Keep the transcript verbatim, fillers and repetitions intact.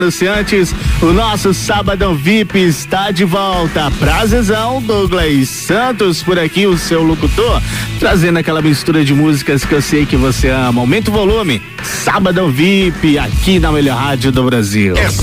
Anunciantes, o nosso Sabadão V I P está de volta. Prazerzão, Douglas Santos por aqui, o seu locutor, trazendo aquela mistura de músicas que eu sei que você ama. Aumenta o volume, Sabadão V I P aqui na melhor rádio do Brasil. É